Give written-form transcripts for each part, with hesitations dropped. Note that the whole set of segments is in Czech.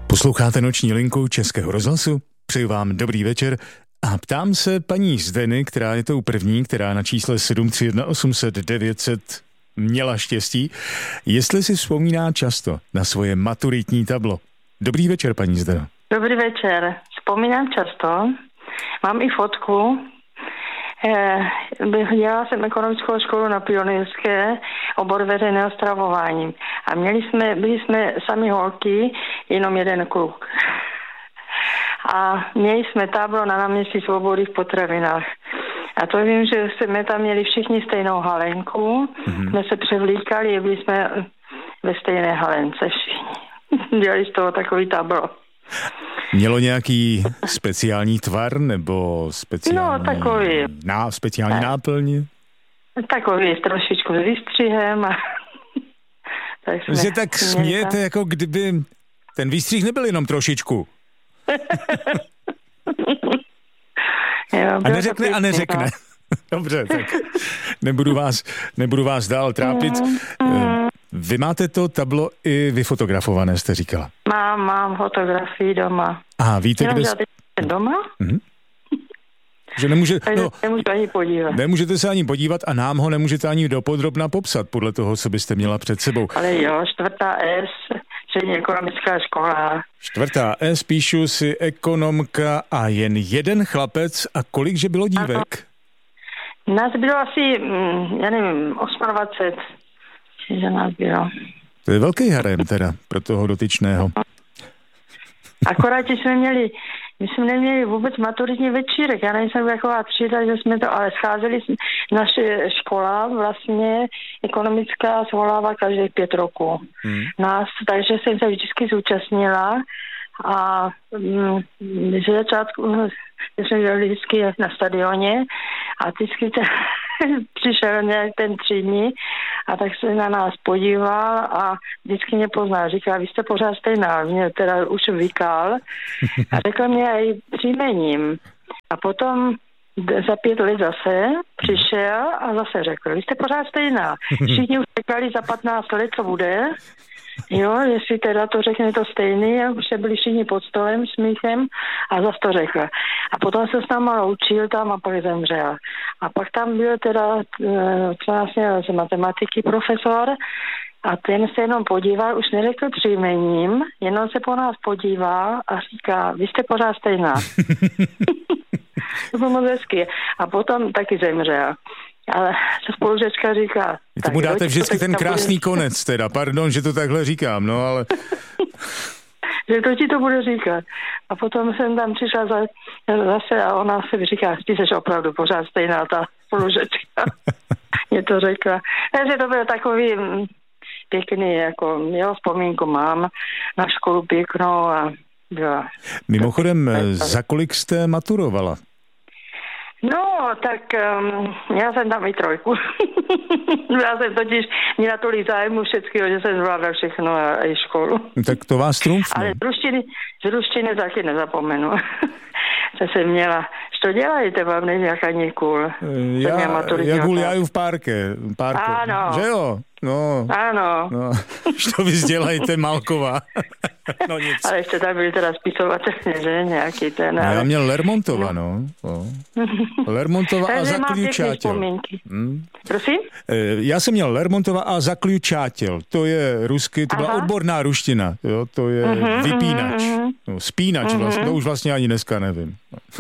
Posloucháte Noční linku Českého rozhlasu? Přeju vám dobrý večer a ptám se paní Zdeny, která je tou první, která na čísle 731 800 900 měla štěstí, jestli si vzpomíná často na svoje maturitní tablo. Dobrý večer, paní Zdeno. Dobrý večer. Vzpomínám často. Mám i fotku. Dělala jsem ekonomickou školu na Pionýrské, obor veřejného stravování. A byli jsme sami holky, jenom jeden kluk. A měli jsme tábor na náměstí Svobody v potravinách. A to vím, že jsme tam měli všichni stejnou halenku. Jsme se převlíkali, byli jsme ve stejné halence všichni. Dělali z toho takový tábor. Mělo nějaký speciální tvar nebo speciální, takový. Speciální náplň? Takový trošičku s výstřihem. Že tak smějete, jako kdyby ten výstřih nebyl jenom trošičku. Jo, a neřekne. Dobře, tak nebudu vás dál trápit. Vy máte to tablo i vyfotografované, jste říkala. Mám fotografii doma. A víte, kde... Doma? Že nemůžu ani podívat. Nemůžete se ani podívat a nám ho nemůžete ani dopodrobna popsat podle toho, co byste měla před sebou. Ale jo, 4. S, střední ekonomická škola. 4. S, píšu si ekonomka a jen jeden chlapec. A kolikže bylo dívek? Nás bylo asi, já nevím, 28. Že nás bylo. To je velký harem teda pro toho dotyčného. Akorát, že my jsme neměli vůbec maturitní večírek. Já nejsem taková třída, že jsme to, ale scházeli naše škola, vlastně ekonomická, svolává každých 5 roků. Nás, takže jsem se vždycky zúčastnila a z začátku jsme byli vždycky na stadioně a vždycky přišel nějak ten třídní a tak se na nás podíval a vždycky mě poznal. Říkal, vy jste pořád stejná. Mě teda už vykal a řekl mě i příjmením. A potom za 5 let zase přišel a zase řekl, vy jste pořád stejná. Všichni už čekali za 15 let, co bude. Jo, jestli teda to řekne to stejný, a už se byli všichni pod stolem smíchem a zase to řekl. A potom se s náma učil tam a pak zemřel. A pak tam byl teda, co nás měl z matematiky profesor a ten se jenom podíval, už neřekl příjmením, jenom se po nás podíval a říká, vy jste pořád stejná. To bylo moc hezky. A potom taky zemřel. Ale co spolužečka říká... Vy tomu dáte vždycky ten krásný konec teda. Pardon, že to takhle říkám, no ale... že to ti to bude říkat. A potom jsem tam přišla zase a ona se říká, ty jsi opravdu pořád stejná ta spolužečka. Mě to řekla. Takže to byl takový pěkný, jako jo, vzpomínku mám na školu pěknou a byla. Mimochodem, za kolik jste maturovala? No, tak já jsem tam i 3. Já jsem totiž měla tolik zájmu všeckého, že jsem zvládla všechno a i školu. Tak to vás trumfne. Ale z ruštiny taky nezapomenu. Co jsem měla. Co dělajíte vám nějaká kanikul? Já guljaju v párke. Ano. Že jo? No. Ano. No. Što vy dělajte, Malková? No nic. Ale ještě tam byli teda spisovatelně, že? Nějaký ten. No, já měl Lermontova, no. Lermontova a Zaključátěl. Prosím? Já jsem měl Lermontova a Zaključátěl. To je rusky, to byla odborná ruština. Jo? To je vypínač. No, spínač vlastně, to už vlastně ani dneska nevím.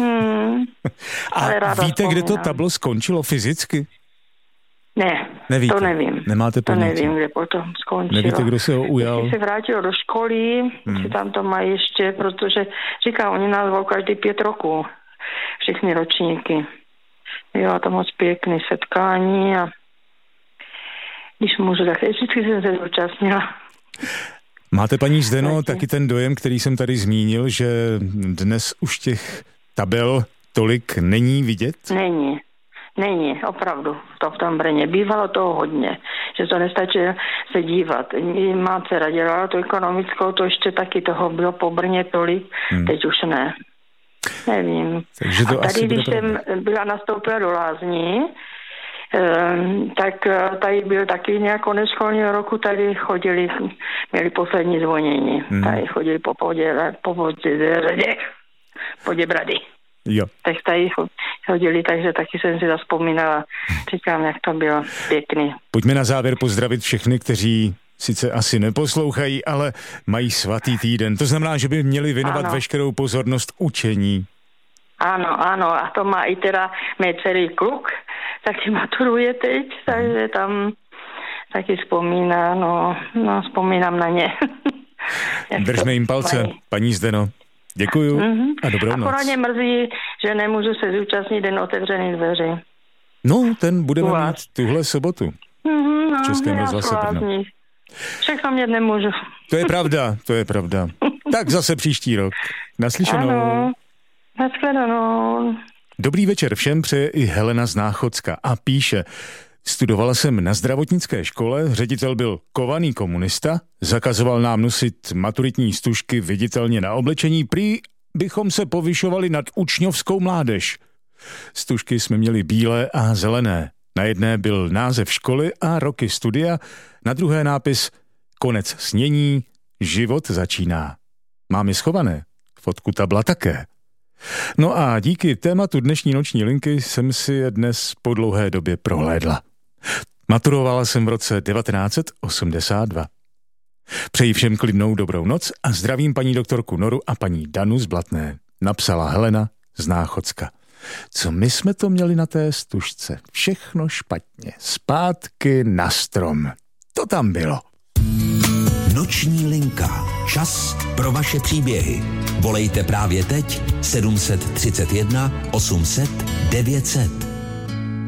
A víte, kde to tablo skončilo fyzicky? Ne, nevíte. To nevím. Nemáte ponětí? To nevím, kde potom skončilo. Nevíte, kdo se ho ujal? Když se vrátilo do školy, si tam to mají ještě, protože říkám, oni nás volí každý 5 roků. Všechny ročníky. Jo, to moc pěkný setkání a když můžu, tak vždycky jsem se zúčastnila. Máte, paní Zdeno, taky ten dojem, který jsem tady zmínil, že dnes už těch tabel tolik není vidět? Není, opravdu. To v tom Brně. Bývalo toho hodně, že to nestačí se dívat. Má dcera dělala tu ekonomickou, to ještě taky toho bylo po Brně tolik, teď už ne. Nevím. Takže to a tady, asi když jsem nastoupila do Lázní, tak tady byl taky nějak konec školního roku, tady chodili, měli poslední zvonění, tady chodili po Poděbrady. Jo. Tak tady chodili, takže taky jsem si zavzpomínala, říkám, jak to bylo pěkný. Pojďme na závěr pozdravit všechny, kteří sice asi neposlouchají, ale mají svatý týden. To znamená, že by měli věnovat veškerou pozornost učení. Ano, a to má i teda mé dcery kluk, taky maturuje teď, takže tam taky vzpomíná, vzpomínám na ně. Držme jim palce, paní Zdeno. Děkuju a dobrou noc. Akorát mě mrzí, že nemůžu se zúčastnit Den otevřených dveří. No, ten budeme mít tuhle sobotu. V Českém rozhlase Brno. Všechno mě nemůžu. To je pravda. Tak zase příští rok. Naslyšenou. Ano, nashledanou. Dobrý večer všem přeje i Helena z Náchodska a píše: Studovala jsem na zdravotnické škole, ředitel byl kovaný komunista, zakazoval nám nosit maturitní stužky viditelně na oblečení, prý bychom se povyšovali nad učňovskou mládež. Stužky jsme měli bílé a zelené. Na jedné byl název školy a roky studia, na druhé nápis Konec snění, život začíná. Mám je schované, fotku tabla také. No a díky tématu dnešní noční linky jsem si je dnes po dlouhé době prohlédla. Maturovala jsem v roce 1982. Přeji všem klidnou dobrou noc a zdravím paní doktorku Noru a paní Danu z Blatné. Napsala Helena z Náchodska. Co my jsme to měli na té stužce? Všechno špatně. Zpátky na strom. To tam bylo. Noční linka. Čas pro vaše příběhy. Volejte právě teď 731 800 900.